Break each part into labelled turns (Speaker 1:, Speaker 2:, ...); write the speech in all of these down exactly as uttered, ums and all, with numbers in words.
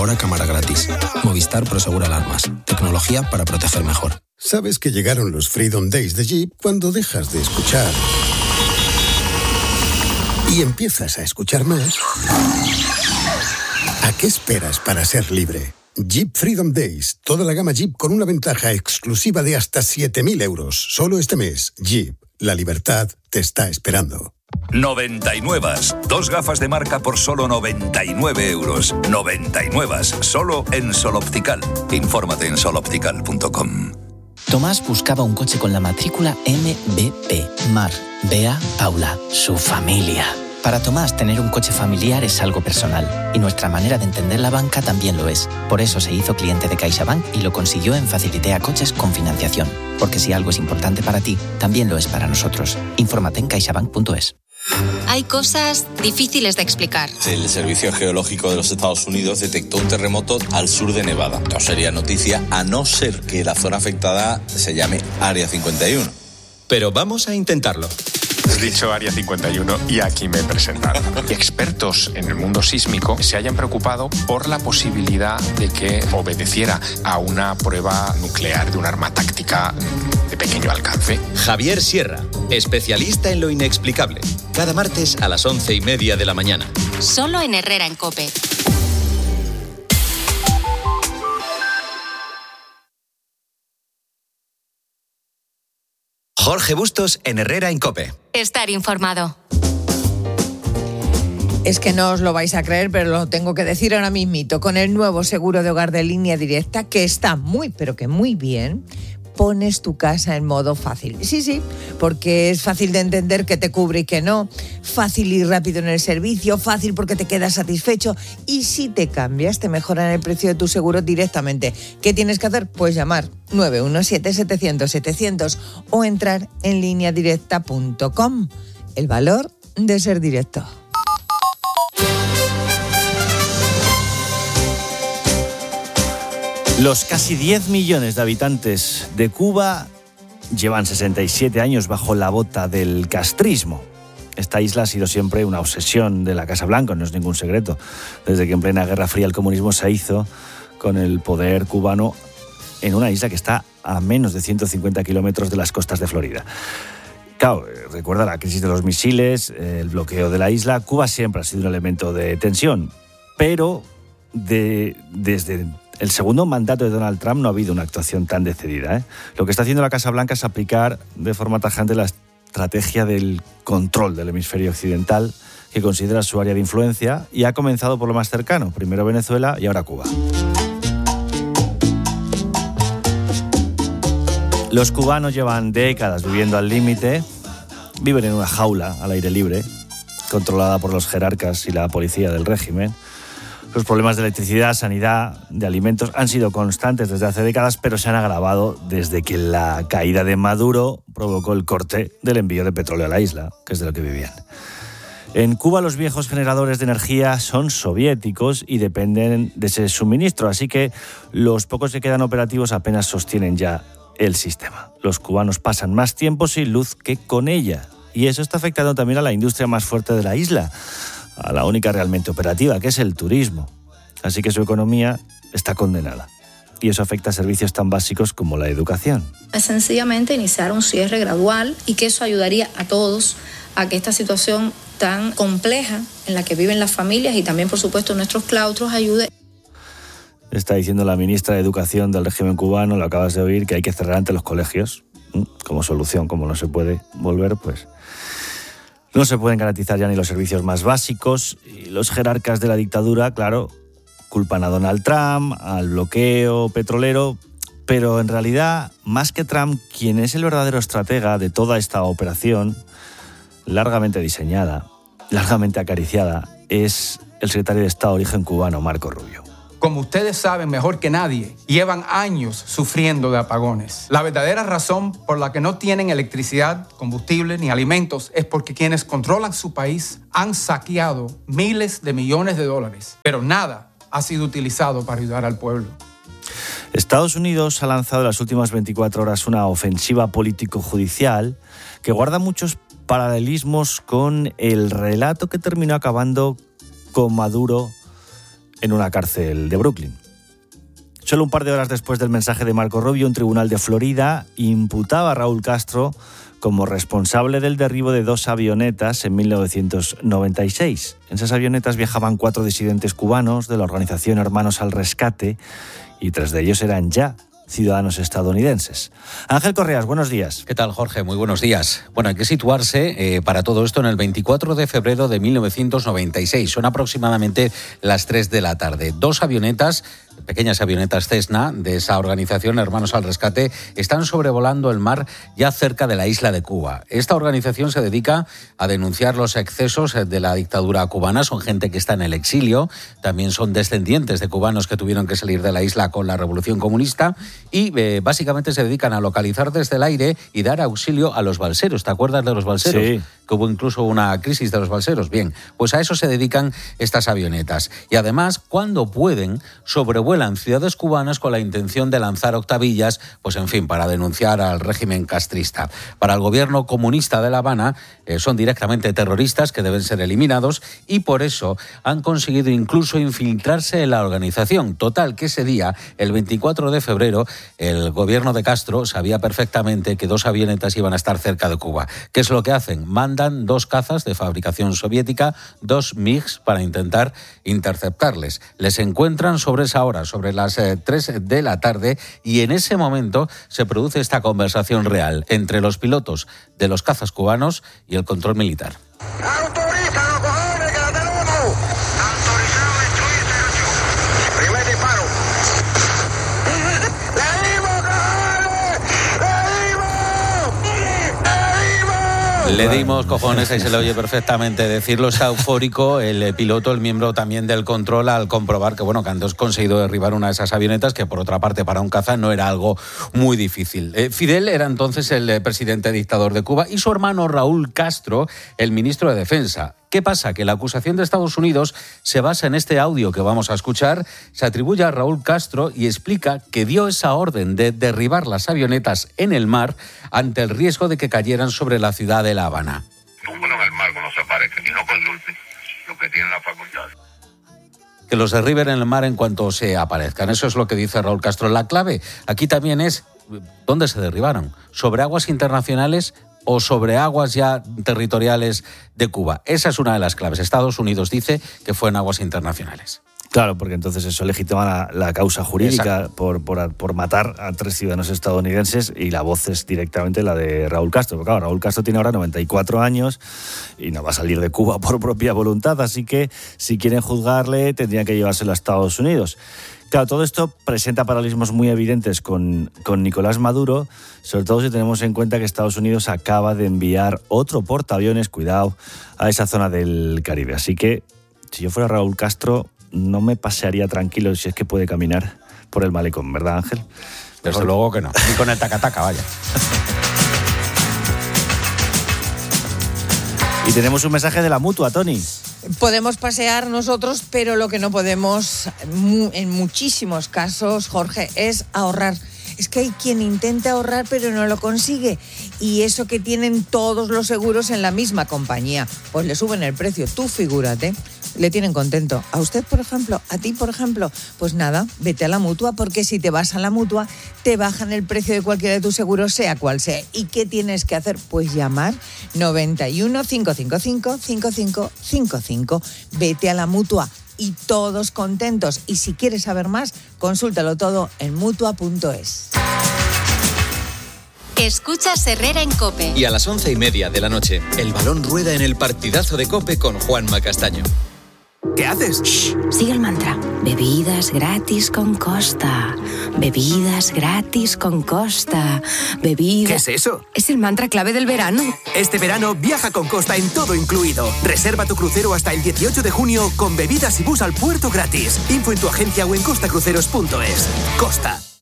Speaker 1: Ahora cámara gratis. Movistar Prosegura Alarmas. Tecnología para proteger mejor.
Speaker 2: ¿Sabes que llegaron los Freedom Days de Jeep cuando dejas de escuchar y empiezas a escuchar más? ¿A qué esperas para ser libre? Jeep Freedom Days. Toda la gama Jeep con una ventaja exclusiva de hasta siete mil euros. Solo este mes. Jeep. La libertad te está esperando.
Speaker 3: noventa y nueve. Dos gafas de marca por solo noventa y nueve euros. noventa y nueve. Solo en Sol Optical. Infórmate en sol optical punto com.
Speaker 4: Tomás buscaba un coche con la matrícula M B P. Mar, Bea, Paula, su familia. Para Tomás, tener un coche familiar es algo personal, y nuestra manera de entender la banca también lo es. Por eso se hizo cliente de CaixaBank y lo consiguió en Facilitea Coches con financiación. Porque si algo es importante para ti, también lo es para nosotros. Infórmate en caixabank punto es.
Speaker 5: Hay cosas difíciles de explicar.
Speaker 6: El Servicio Geológico de los Estados Unidos detectó un terremoto al sur de Nevada. No sería noticia a no ser que la zona afectada se llame Área cincuenta y uno.
Speaker 7: Pero vamos a intentarlo.
Speaker 8: Has dicho Área cincuenta y uno y aquí me he presentado. Expertos en el mundo sísmico se hayan preocupado por la posibilidad de que obedeciera a una prueba nuclear de un arma táctica de pequeño alcance.
Speaker 7: Javier Sierra, especialista en lo inexplicable. Cada martes a las once y media de la mañana.
Speaker 5: Solo en Herrera en COPE.
Speaker 7: Jorge Bustos en Herrera en COPE.
Speaker 5: Estar informado.
Speaker 9: Es que no os lo vais a creer, pero lo tengo que decir ahora mismito. Con el nuevo seguro de hogar de Línea Directa, que está muy, pero que muy bien, pones tu casa en modo fácil. Sí, sí, porque es fácil de entender qué te cubre y qué no, fácil y rápido en el servicio, fácil porque te quedas satisfecho, y si te cambias te mejoran el precio de tu seguro directamente. ¿Qué tienes que hacer? Pues llamar nueve uno siete, setecientos, setecientos o entrar en línea directa punto com. El valor de ser directo.
Speaker 10: Los casi diez millones de habitantes de Cuba llevan sesenta y siete años bajo la bota del castrismo. Esta isla ha sido siempre una obsesión de la Casa Blanca, no es ningún secreto. Desde que en plena Guerra Fría el comunismo se hizo con el poder cubano en una isla que está a menos de ciento cincuenta kilómetros de las costas de Florida. Claro, recuerda la crisis de los misiles, el bloqueo de la isla. Cuba siempre ha sido un elemento de tensión, pero de, desde el segundo mandato de Donald Trump no ha habido una actuación tan decidida, ¿eh? Lo que está haciendo la Casa Blanca es aplicar de forma tajante la estrategia del control del hemisferio occidental, que considera su área de influencia, y ha comenzado por lo más cercano, primero Venezuela y ahora Cuba. Los cubanos llevan décadas viviendo al límite, viven en una jaula al aire libre, controlada por los jerarcas y la policía del régimen. Los problemas de electricidad, sanidad, de alimentos han sido constantes desde hace décadas, pero se han agravado desde que la caída de Maduro provocó el corte del envío de petróleo a la isla, que es de lo que vivían. En Cuba los viejos generadores de energía son soviéticos y dependen de ese suministro, así que los pocos que quedan operativos apenas sostienen ya el sistema. Los cubanos pasan más tiempo sin luz que con ella, y eso está afectando también a la industria más fuerte de la isla, a la única realmente operativa, que es el turismo. Así que su economía está condenada. Y eso afecta a servicios tan básicos como la educación.
Speaker 11: Es sencillamente iniciar un cierre gradual y que eso ayudaría a todos a que esta situación tan compleja en la que viven las familias y también, por supuesto, nuestros claustros ayude.
Speaker 10: Está diciendo la ministra de Educación del régimen cubano, lo acabas de oír, que hay que cerrar ante los colegios. Como solución, como no se puede volver, pues no se pueden garantizar ya ni los servicios más básicos, y los jerarcas de la dictadura, claro, culpan a Donald Trump, al bloqueo petrolero, pero en realidad, más que Trump, quien es el verdadero estratega de toda esta operación, largamente diseñada, largamente acariciada, es el secretario de Estado de origen cubano, Marco Rubio.
Speaker 12: Como ustedes saben mejor que nadie, llevan años sufriendo de apagones. La verdadera razón por la que no tienen electricidad, combustible ni alimentos es porque quienes controlan su país han saqueado miles de millones de dólares, pero nada ha sido utilizado para ayudar al pueblo.
Speaker 10: Estados Unidos ha lanzado en las últimas veinticuatro horas una ofensiva político-judicial que guarda muchos paralelismos con el relato que terminó acabando con Maduro en una cárcel de Brooklyn. Solo un par de horas después del mensaje de Marco Rubio, un tribunal de Florida imputaba a Raúl Castro como responsable del derribo de dos avionetas en mil novecientos noventa y seis. En esas avionetas viajaban cuatro disidentes cubanos de la organización Hermanos al Rescate y tres de ellos eran ya ciudadanos estadounidenses. Ángel Correas, buenos días.
Speaker 13: ¿Qué tal, Jorge? Muy buenos días. Bueno, hay que situarse eh, para todo esto en el veinticuatro de febrero de mil novecientos noventa y seis. Son aproximadamente las tres de la tarde. Dos avionetas, pequeñas avionetas Cessna, de esa organización Hermanos al Rescate, están sobrevolando el mar ya cerca de la isla de Cuba. Esta organización se dedica a denunciar los excesos de la dictadura cubana. Son gente que está en el exilio, también son descendientes de cubanos que tuvieron que salir de la isla con la Revolución Comunista y eh, básicamente se dedican a localizar desde el aire y dar auxilio a los balseros. ¿Te acuerdas de los balseros?
Speaker 10: Sí.
Speaker 13: Que hubo incluso una crisis de los balseros. Bien, pues a eso se dedican estas avionetas. Y además, cuando pueden, sobrevuelan ciudades cubanas con la intención de lanzar octavillas, pues en fin, para denunciar al régimen castrista. Para el gobierno comunista de La Habana, eh, son directamente terroristas que deben ser eliminados y por eso han conseguido incluso infiltrarse en la organización. Total, que ese día, el veinticuatro de febrero, el gobierno de Castro sabía perfectamente que dos avionetas iban a estar cerca de Cuba. ¿Qué es lo que hacen? Mandan dos cazas de fabricación soviética, dos MiGs, para intentar interceptarles. Les encuentran sobre esa hora, sobre las eh, tres de la tarde, y en ese momento se produce esta conversación real entre los pilotos de los cazas cubanos y el control militar.
Speaker 14: ¡Autorízalo, cojones, que la tenemos! Autorizado a destruir ese gacho. Primer disparo. ¡Le dimos, cojones! ¡Le dimos! ¡Le dimos!
Speaker 13: Le dimos, cojones, ahí se le oye perfectamente decirlo. Está eufórico el piloto, el miembro también del control, al comprobar que, bueno, que han conseguido derribar una de esas avionetas, que por otra parte para un caza no era algo muy difícil. Eh, Fidel era entonces el eh, presidente dictador de Cuba y su hermano Raúl Castro, el ministro de Defensa. ¿Qué pasa? Que la acusación de Estados Unidos se basa en este audio que vamos a escuchar, se atribuye a Raúl Castro y explica que dio esa orden de derribar las avionetas en el mar ante el riesgo de que cayeran sobre la ciudad de La Habana.
Speaker 14: Túmbalo en el mar cuando se aparezcan y no consulten lo que tienen la facultad.
Speaker 13: Que los derriben en el mar en cuanto se aparezcan. Eso es lo que dice Raúl Castro. La clave aquí también es ¿dónde se derribaron? ¿Sobre aguas internacionales o sobre aguas ya territoriales de Cuba? Esa es una de las claves. Estados Unidos dice que fue en aguas internacionales.
Speaker 10: Claro, porque entonces eso legitima la, la causa jurídica por, por, por matar a tres ciudadanos estadounidenses y la voz es directamente la de Raúl Castro. Porque claro, Raúl Castro tiene ahora noventa y cuatro años y no va a salir de Cuba por propia voluntad, así que si quieren juzgarle tendrían que llevárselo a Estados Unidos. Claro, todo esto presenta paralelismos muy evidentes con, con Nicolás Maduro, sobre todo si tenemos en cuenta que Estados Unidos acaba de enviar otro portaaviones, cuidado, a esa zona del Caribe. Así que, si yo fuera Raúl Castro, no me pasearía tranquilo si es que puede caminar por el malecón, ¿verdad, Ángel?
Speaker 13: Desde Mejor. Luego que no. Ni con el tacataca, vaya.
Speaker 10: Y tenemos un mensaje de la Mutua, Tony.
Speaker 9: Podemos pasear nosotros, pero lo que no podemos, en muchísimos casos, Jorge, es ahorrar. Es que hay quien intenta ahorrar pero no lo consigue. Y eso que tienen todos los seguros en la misma compañía, pues le suben el precio. Tú figúrate, le tienen contento. A usted, por ejemplo, a ti, por ejemplo, pues nada, vete a la Mutua, porque si te vas a la Mutua, te bajan el precio de cualquiera de tus seguros, sea cual sea. ¿Y qué tienes que hacer? Pues llamar noventa y uno, cinco cinco cinco, cinco cinco cinco cinco. Vete a la Mutua. Y todos contentos. Y si quieres saber más, consúltalo todo en mutua punto es.
Speaker 5: Escuchas Herrera en COPE.
Speaker 7: Y a las once y media de la noche, el balón rueda en el partidazo de COPE con Juanma Castaño.
Speaker 15: ¿Qué haces?
Speaker 16: Shh, sigue el mantra. Bebidas gratis con Costa. Bebidas gratis con Costa. Bebidas...
Speaker 15: ¿Qué es eso?
Speaker 16: Es el mantra clave del verano.
Speaker 15: Este verano viaja con Costa en todo incluido. Reserva tu crucero hasta el dieciocho de junio con bebidas y bus al puerto gratis. Info en tu agencia o en costa cruceros punto es. Costa.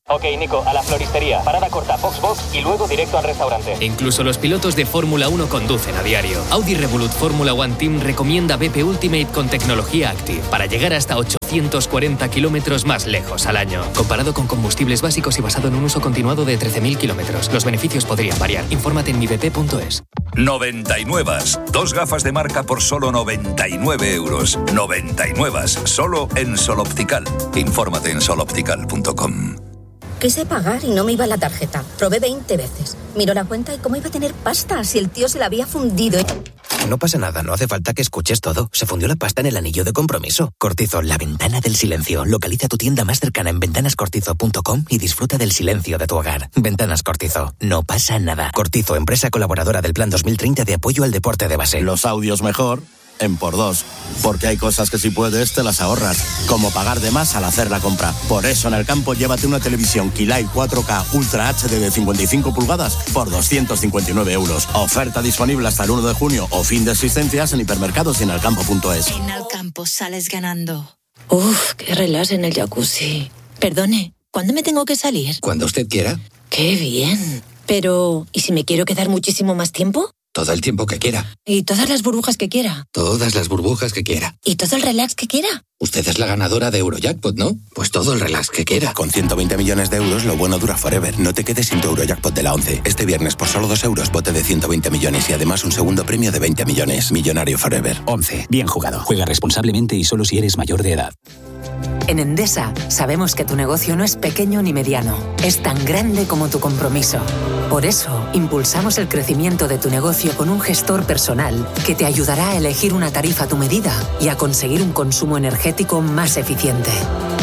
Speaker 17: Ok, Nico, a la floristería. Parada corta, box box y luego directo al restaurante.
Speaker 18: Incluso los pilotos de Fórmula uno conducen a diario. Audi Revolut Fórmula One Team recomienda B P Ultimate con tecnología Active para llegar hasta ochocientos cuarenta kilómetros más lejos al año. Comparado con combustibles básicos y basado en un uso continuado de trece mil kilómetros. Los beneficios podrían variar. Infórmate en mi b p punto es.
Speaker 3: noventa y nueve. Dos gafas de marca por solo noventa y nueve euros. noventa y nueve. Solo en Sol Optical. Infórmate en sol optical punto com.
Speaker 19: Quise pagar y no me iba la tarjeta. Probé veinte veces. Miró la cuenta y cómo iba a tener pasta si el tío se la había fundido.
Speaker 20: No pasa nada, no hace falta que escuches todo. Se fundió la pasta en el anillo de compromiso. Cortizo, la ventana del silencio. Localiza tu tienda más cercana en ventanas cortizo punto com y disfruta del silencio de tu hogar. Ventanas Cortizo, no pasa nada. Cortizo, empresa colaboradora del Plan dos mil treinta de apoyo al deporte de base.
Speaker 21: Los audios mejor en por dos, porque hay cosas que si puedes te las ahorras, como pagar de más al hacer la compra. Por eso en el campo llévate una televisión Kilai cuatro K Ultra H D de cincuenta y cinco pulgadas por doscientos cincuenta y nueve euros. Oferta disponible hasta el uno de junio o fin de existencias en hipermercados y en alcampo punto es.
Speaker 22: En Alcampo sales ganando.
Speaker 16: Uf, qué relax en el jacuzzi.
Speaker 22: Perdone, ¿cuándo me tengo que salir?
Speaker 20: Cuando usted quiera.
Speaker 16: Qué bien. Pero, ¿y si me quiero quedar muchísimo más tiempo?
Speaker 20: Todo el tiempo que quiera.
Speaker 22: ¿Y todas las burbujas que quiera?
Speaker 20: Todas las burbujas que quiera.
Speaker 22: ¿Y todo el relax que quiera?
Speaker 20: Usted es la ganadora de Eurojackpot, ¿no? Pues todo el relax que quiera. Con ciento veinte millones de euros, lo bueno dura forever. No te quedes sin tu Eurojackpot de la once. Este viernes, por solo dos euros, bote de ciento veinte millones y además un segundo premio de veinte millones. Millonario forever.
Speaker 23: once. Bien jugado. Juega responsablemente y solo si eres mayor de edad.
Speaker 24: En Endesa sabemos que tu negocio no es pequeño ni mediano, es tan grande como tu compromiso. Por eso, impulsamos el crecimiento de tu negocio con un gestor personal que te ayudará a elegir una tarifa a tu medida y a conseguir un consumo energético más eficiente.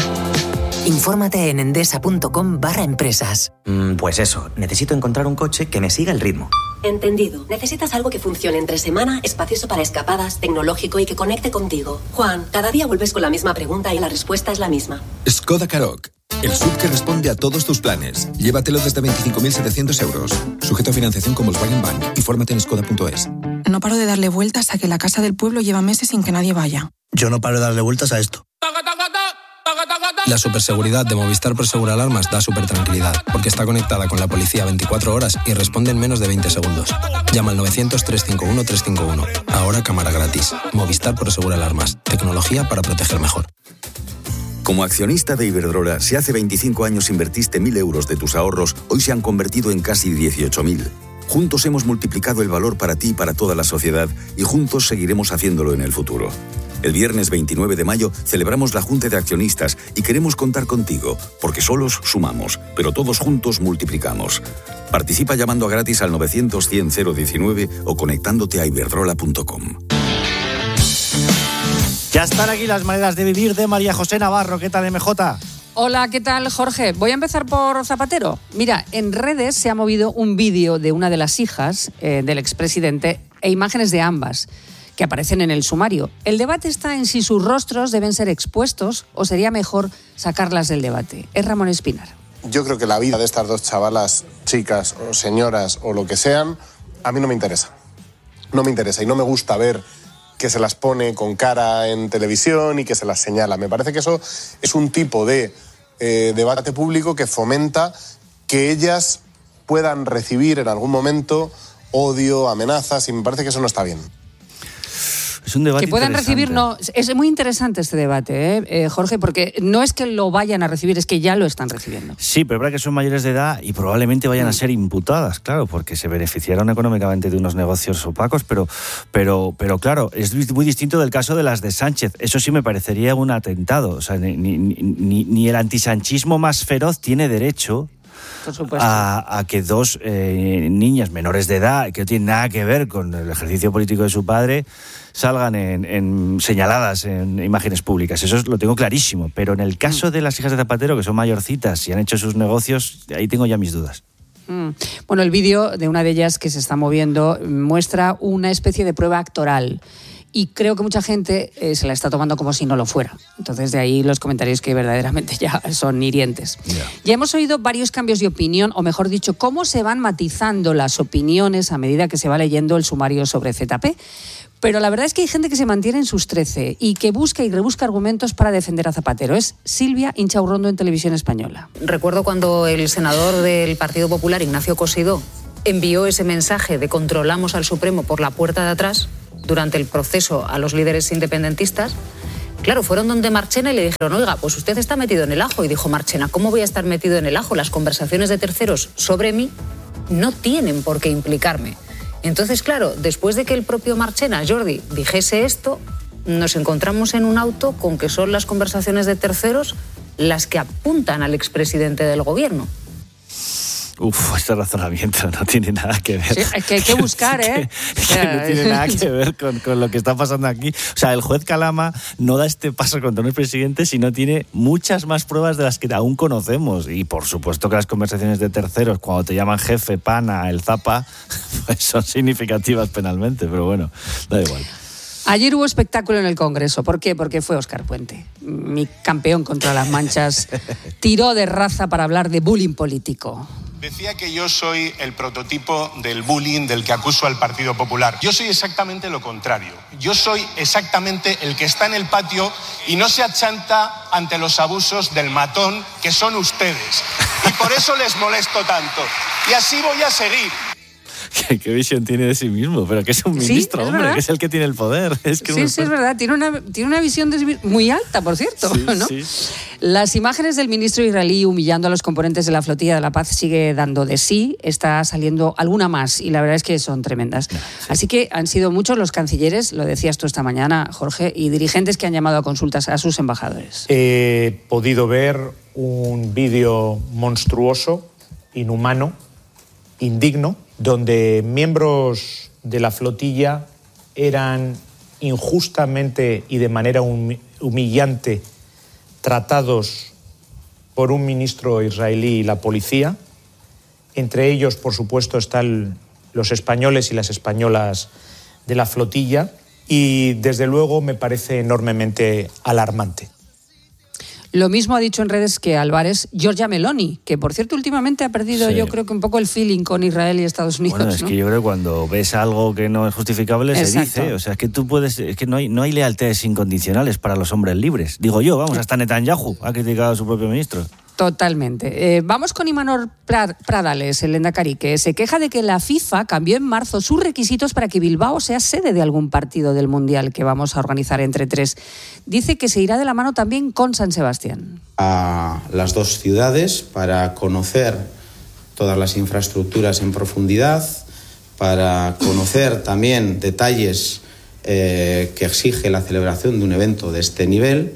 Speaker 24: Infórmate en endesa punto com barra empresas.
Speaker 20: Mm, pues eso, necesito encontrar un coche que me siga el ritmo.
Speaker 25: Entendido. Necesitas algo que funcione entre semana, espacioso para escapadas, tecnológico y que conecte contigo. Juan, cada día vuelves con la misma pregunta y la respuesta es la misma.
Speaker 26: Skoda Karoq, el S U V que responde a todos tus planes. Llévatelo desde veinticinco mil setecientos euros. Sujeto a financiación con Volkswagen Bank. Infórmate en skoda punto es.
Speaker 27: No paro de darle vueltas a que la casa del pueblo lleva meses sin que nadie vaya.
Speaker 28: Yo no paro de darle vueltas a esto.
Speaker 1: La superseguridad de Movistar Prosegur Alarmas da súper tranquilidad, porque está conectada con la policía veinticuatro horas y responde en menos de veinte segundos. Llama al novecientos, trescientos cincuenta y uno, trescientos cincuenta y uno. Ahora cámara gratis. Movistar Prosegur Alarmas. Tecnología para proteger mejor.
Speaker 29: Como accionista de Iberdrola, si hace veinticinco años invertiste mil euros de tus ahorros, hoy se han convertido en casi dieciocho mil. Juntos hemos multiplicado el valor para ti y para toda la sociedad, y juntos seguiremos haciéndolo en el futuro. El viernes veintinueve de mayo celebramos la Junta de Accionistas y queremos contar contigo, porque solos sumamos, pero todos juntos multiplicamos. Participa llamando a gratis al novecientos, cien, cero diecinueve o conectándote a iberdrola punto com.
Speaker 10: Ya están aquí las maneras de vivir de María José Navarro. ¿Qué tal, M J?
Speaker 30: Hola, ¿qué tal, Jorge? Voy a empezar por Zapatero. Mira, en redes se ha movido un vídeo de una de las hijas eh, del expresidente e imágenes de ambas que aparecen en el sumario. El debate está en si sus rostros deben ser expuestos o sería mejor sacarlas del debate. Es Ramón Espinar.
Speaker 31: Yo creo que la vida de estas dos chavalas, chicas o señoras o lo que sean, a mí no me interesa. No me interesa y no me gusta ver que se las pone con cara en televisión y que se las señala. Me parece que eso es un tipo de eh, debate público que fomenta que ellas puedan recibir en algún momento odio, amenazas, y me parece que eso no está bien.
Speaker 10: Es un debate
Speaker 30: que puedan recibir, no, es muy interesante este debate, ¿eh? Eh, Jorge, porque no es que lo vayan a recibir, es que ya lo están recibiendo.
Speaker 10: Sí, pero es verdad que son mayores de edad y probablemente vayan mm. a ser imputadas, claro, porque se beneficiaron económicamente de unos negocios opacos, pero, pero, pero claro, es muy distinto del caso de las de Sánchez. Eso sí me parecería un atentado. O sea, ni, ni, ni, ni el antisanchismo más feroz tiene derecho
Speaker 30: Por supuesto.
Speaker 10: A, a que dos eh, niñas menores de edad, que no tienen nada que ver con el ejercicio político de su padre, salgan en, en señaladas en imágenes públicas. Eso lo tengo clarísimo. Pero en el caso de las hijas de Zapatero, que son mayorcitas y han hecho sus negocios, ahí tengo ya mis dudas.
Speaker 30: Mm. Bueno, el vídeo de una de ellas que se está moviendo muestra una especie de prueba actoral. Y creo que mucha gente eh, se la está tomando como si no lo fuera. Entonces, de ahí los comentarios que verdaderamente ya son hirientes. Yeah. Ya hemos oído varios cambios de opinión, o mejor dicho, cómo se van matizando las opiniones a medida que se va leyendo el sumario sobre Z P. Pero la verdad es que hay gente que se mantiene en sus trece y que busca y rebusca argumentos para defender a Zapatero. Es Silvia Inchaurrondo en Televisión Española.
Speaker 24: Recuerdo cuando el senador del Partido Popular, Ignacio Cosidó, envió ese mensaje de controlamos al Supremo por la puerta de atrás durante el proceso a los líderes independentistas. Claro, fueron donde Marchena y le dijeron, oiga, pues usted está metido en el ajo. Y dijo Marchena, ¿cómo voy a estar metido en el ajo? Las conversaciones de terceros sobre mí no tienen por qué implicarme. Entonces, claro, después de que el propio Marchena, Jordi, dijese esto, nos encontramos en un auto con que son las conversaciones de terceros las que apuntan al expresidente del gobierno.
Speaker 10: Uf, este razonamiento no tiene nada que ver.
Speaker 30: Sí, es que hay que buscar, ¿eh?
Speaker 10: que, que no tiene nada que ver con, con lo que está pasando aquí. O sea, el juez Calama no da este paso contra un presidente si no tiene muchas más pruebas de las que aún conocemos. Y por supuesto que las conversaciones de terceros, cuando te llaman jefe, pana, el zapa, pues son significativas penalmente, pero bueno, da igual.
Speaker 30: Ayer hubo espectáculo en el Congreso. ¿Por qué? Porque fue Óscar Puente, mi campeón contra las manchas. Tiró de raza para hablar de bullying político.
Speaker 2: Decía que yo soy el prototipo del bullying del que acuso al Partido Popular. Yo soy exactamente lo contrario. Yo soy exactamente el que está en el patio y no se achanta ante los abusos del matón que son ustedes. Y por eso les molesto tanto. Y así voy a seguir.
Speaker 10: ¿Qué, ¿Qué visión tiene de sí mismo? Pero que es un ministro, sí, es hombre, verdad. Que es el que tiene el poder. Es que
Speaker 30: sí,
Speaker 10: no
Speaker 30: sí, es verdad. Tiene una, tiene una visión de sí muy alta, por cierto. Sí, ¿no? Sí. Las imágenes del ministro israelí humillando a los componentes de la Flotilla de la Paz sigue dando de sí. Está saliendo alguna más y la verdad es que son tremendas. Sí. Así que han sido muchos los cancilleres, lo decías tú esta mañana, Jorge, y dirigentes que han llamado a consultas a sus embajadores.
Speaker 4: He podido ver un vídeo monstruoso, inhumano, indigno, donde miembros de la flotilla eran injustamente y de manera humillante tratados por un ministro israelí y la policía. Entre ellos, por supuesto, están los españoles y las españolas de la flotilla y, desde luego, me parece enormemente alarmante.
Speaker 30: Lo mismo ha dicho en redes que Álvarez Giorgia Meloni, que por cierto últimamente ha perdido, sí, yo creo que un poco el feeling con Israel y Estados Unidos.
Speaker 10: Bueno, es
Speaker 30: ¿no?
Speaker 10: que yo creo que cuando ves algo que no es justificable, exacto, se dice. O sea, es que tú puedes, es que no hay, no hay lealtades incondicionales para los hombres libres. Digo yo, vamos, hasta Netanyahu ha criticado a su propio ministro.
Speaker 30: Totalmente. Eh, vamos con Imanol Pradales, el lehendakari, que se queja de que la FIFA cambió en marzo sus requisitos para que Bilbao sea sede de algún partido del Mundial que vamos a organizar entre tres. Dice que se irá de la mano también con San Sebastián.
Speaker 5: A las dos ciudades para conocer todas las infraestructuras en profundidad, para conocer también detalles eh, que exige la celebración de un evento de este nivel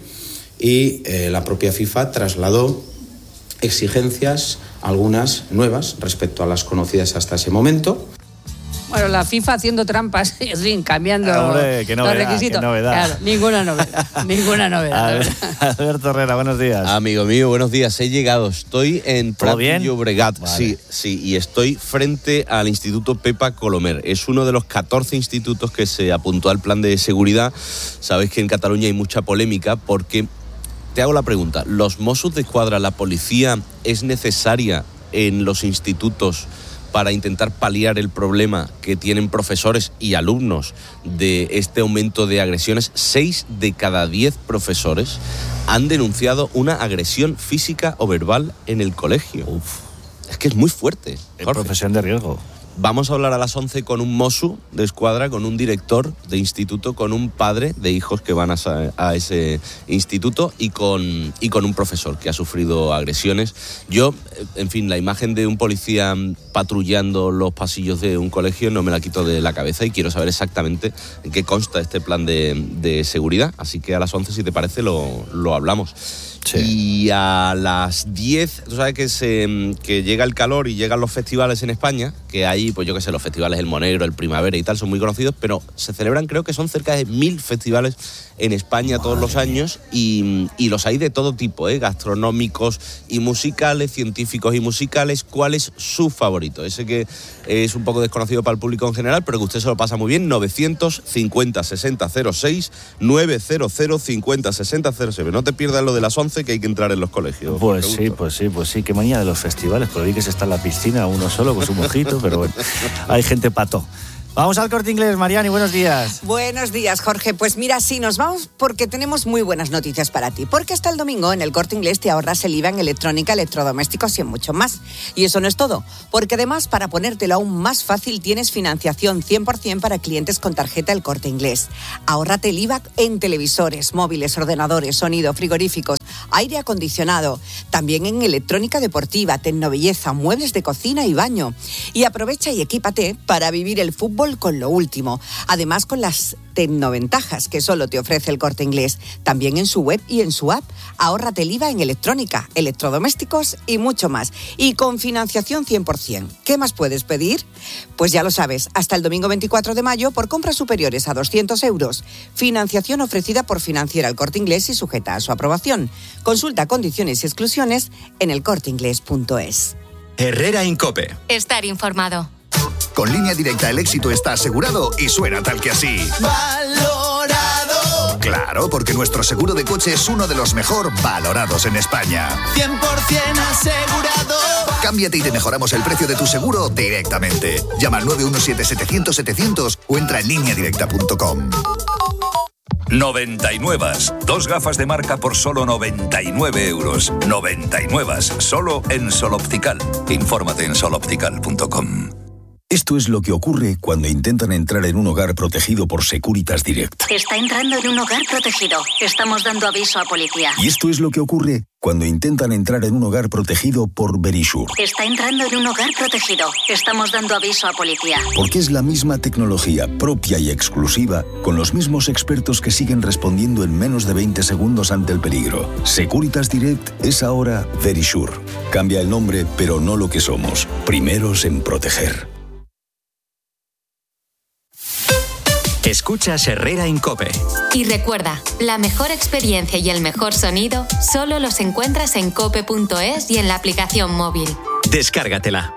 Speaker 5: y eh, la propia FIFA trasladó exigencias, algunas nuevas respecto a las conocidas hasta ese momento.
Speaker 30: Bueno, la FIFA haciendo trampas, en fin, cambiando
Speaker 10: Hombre, qué novedad,
Speaker 30: los requisitos.
Speaker 10: Qué novedad.
Speaker 30: Claro, ninguna novedad, ninguna novedad.
Speaker 10: Alberto Herrera, buenos días.
Speaker 6: Amigo mío, buenos días. He llegado, estoy en Prat de Llobregat. Vale. Sí, sí, y estoy frente al Instituto Pepa Colomer. Es uno de los catorce institutos que se apuntó al plan de seguridad. Sabéis que en Cataluña hay mucha polémica porque... Te hago la pregunta, ¿los Mossos d'Esquadra, la policía, es necesaria en los institutos para intentar paliar el problema que tienen profesores y alumnos de este aumento de agresiones? Seis de cada diez profesores han denunciado una agresión física o verbal en el colegio. Uf, es que es muy fuerte.
Speaker 10: Es profesión de riesgo.
Speaker 6: Vamos a hablar a las once con un Mosu de escuadra, con un director de instituto, con un padre de hijos que van a, a ese instituto y con, y con un profesor que ha sufrido agresiones. Yo, en fin, la imagen de un policía patrullando los pasillos de un colegio no me la quito de la cabeza y quiero saber exactamente en qué consta este plan de, de seguridad. Así que a las once, si te parece, lo, lo hablamos. Sí. Y a las diez, tú sabes que, se, que llega el calor y llegan los festivales en España, que hay, pues yo qué sé, los festivales El Monegro, El Primavera y tal, son muy conocidos, pero se celebran, creo que son cerca de mil festivales en España todos los años y, y los hay de todo tipo, ¿eh? Gastronómicos y musicales, científicos y musicales. ¿Cuál es su favorito? Ese que es un poco desconocido para el público en general, pero que usted se lo pasa muy bien. novecientos cincuenta sesenta cero seis, novecientos cincuenta sesenta cero seis. No te pierdas lo de las once, que hay que entrar en los colegios.
Speaker 10: Pues sí, pues sí, pues sí. Qué manía de los festivales, pero vi que se está en la piscina uno solo con su mojito, pero bueno, hay gente pato. Vamos al Corte Inglés, Mariani, buenos días.
Speaker 3: Buenos días, Jorge. Pues mira, sí, nos vamos porque tenemos muy buenas noticias para ti. Porque hasta el domingo en el Corte Inglés te ahorras el I V A en electrónica, electrodomésticos y en mucho más. Y eso no es todo, porque además, para ponértelo aún más fácil, tienes financiación cien por ciento para clientes con tarjeta El Corte Inglés. Ahórrate el I V A en televisores, móviles, ordenadores, sonido, frigoríficos, aire acondicionado, también en electrónica deportiva, tecnobelleza, muebles de cocina y baño. Y aprovecha y equípate para vivir el fútbol con lo último. Además, con las tecnoventajas que solo te ofrece El Corte Inglés. También en su web y en su app. Ahórrate el I V A en electrónica, electrodomésticos y mucho más. Y con financiación cien por ciento. ¿Qué más puedes pedir? Pues ya lo sabes, hasta el domingo veinticuatro de mayo por compras superiores a doscientos euros. Financiación ofrecida por Financiera El Corte Inglés y sujeta a su aprobación. Consulta condiciones y exclusiones en el corte inglés punto es.
Speaker 7: Herrera Incope.
Speaker 8: Estar informado.
Speaker 7: Con Línea Directa el éxito está asegurado y suena tal que así. ¡Valorado! Claro, porque nuestro seguro de coche es uno de los mejor valorados en España.
Speaker 9: cien por ciento asegurado.
Speaker 7: Cámbiate y te mejoramos el precio de tu seguro directamente. Llama al nueve uno siete, setecientos, setecientos o entra en línea directa punto com.
Speaker 11: noventa y nueve. Dos gafas de marca por solo noventa y nueve euros. noventa y nueve. Solo en Sol Optical. Infórmate en sol optical punto com.
Speaker 12: Esto es lo que ocurre cuando intentan entrar en un hogar protegido por Securitas Direct.
Speaker 8: Está entrando en un hogar protegido. Estamos dando aviso a policía.
Speaker 12: Y esto es lo que ocurre cuando intentan entrar en un hogar protegido por Verisure.
Speaker 8: Está entrando en un hogar protegido. Estamos dando aviso a policía.
Speaker 12: Porque es la misma tecnología propia y exclusiva, con los mismos expertos que siguen respondiendo en menos de veinte segundos ante el peligro. Securitas Direct es ahora Verisure. Cambia el nombre, pero no lo que somos. Primeros en proteger.
Speaker 13: Escuchas Herrera Incope.
Speaker 8: Y recuerda, la mejor experiencia y el mejor sonido solo los encuentras en cope punto es y en la aplicación móvil.
Speaker 13: Descárgatela.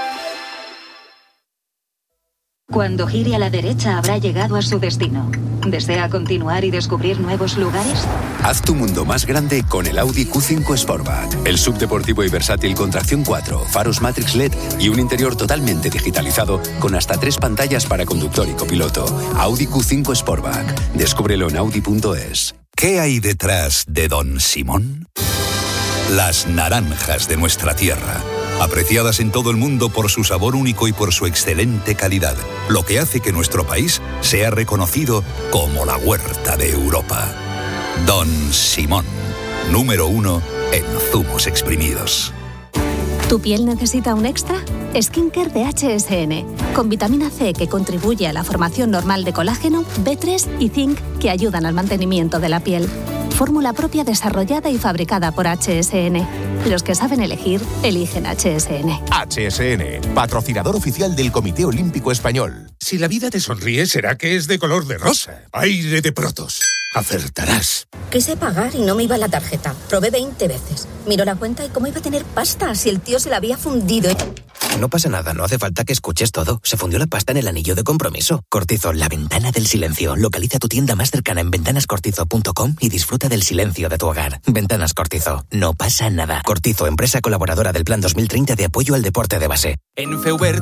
Speaker 14: Cuando gire a la derecha habrá llegado a su destino. ¿Desea continuar y descubrir nuevos lugares?
Speaker 15: Haz tu mundo más grande con el Audi Q cinco Sportback. El subdeportivo y versátil con tracción cuatro, faros Matrix L E D y un interior totalmente digitalizado con hasta tres pantallas para conductor y copiloto. Audi Q cinco Sportback. Descúbrelo en audi punto es.
Speaker 17: ¿Qué hay detrás de Don Simón? Las naranjas de nuestra tierra. Apreciadas en todo el mundo por su sabor único y por su excelente calidad, lo que hace que nuestro país sea reconocido como la huerta de Europa. Don Simón, número uno en zumos exprimidos.
Speaker 18: ¿Tu piel necesita un extra? Skincare de H S N, con vitamina C que contribuye a la formación normal de colágeno, B tres y zinc que ayudan al mantenimiento de la piel. Fórmula propia desarrollada y fabricada por H S N. Los que saben elegir, eligen H S N.
Speaker 32: H S N, patrocinador oficial del Comité Olímpico Español.
Speaker 33: Si la vida te sonríe, será que es de color de rosa. Aire de Protos. Acertarás.
Speaker 19: Quise pagar y no me iba la tarjeta. Probé veinte veces. Miró la cuenta y cómo iba a tener pasta si el tío se la había fundido.
Speaker 20: No pasa nada, no hace falta que escuches todo. Se fundió la pasta en el anillo de compromiso. Cortizo, la ventana del silencio. Localiza tu tienda más cercana en ventanas cortizo punto com y disfruta del silencio de tu hogar. Ventanas Cortizo, no pasa nada. Cortizo, empresa colaboradora del Plan dos mil treinta de apoyo al deporte de base.
Speaker 34: En Feuber